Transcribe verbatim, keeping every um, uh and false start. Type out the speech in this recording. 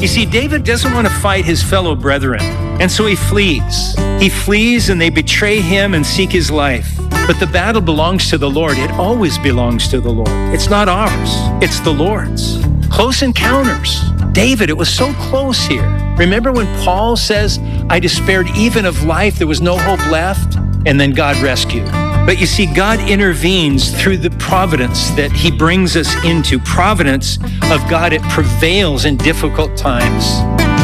You see, David doesn't want to fight his fellow brethren, and so he flees. He flees and they betray him and seek his life. But the battle belongs to the Lord. It always belongs to the Lord. It's not ours. It's the Lord's. Close encounters. David, it was so close here. Remember when Paul says, I despaired even of life, there was no hope left, and then God rescued. But you see, God intervenes through the providence that he brings us into. Providence of God, it prevails in difficult times.